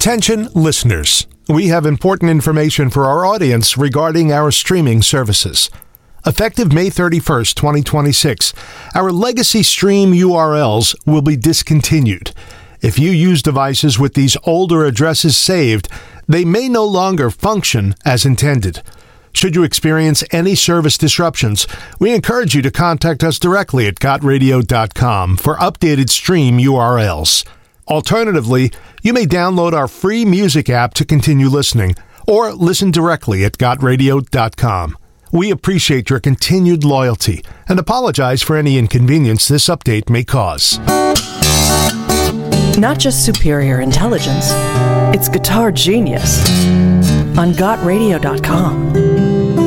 Attention listeners, we have important information for our audience regarding our streaming services. Effective May 31st, 2026, our legacy stream URLs will be discontinued. If you use devices with these older addresses saved, they may no longer function as intended. Should you experience any service disruptions, we encourage you to contact us directly at gotradio.com for updated stream URLs. Alternatively, you may download our free music app to continue listening, or listen directly at gotradio.com. We appreciate your continued loyalty and apologize for any inconvenience this update may cause. Not just superior intelligence, it's guitar genius on gotradio.com.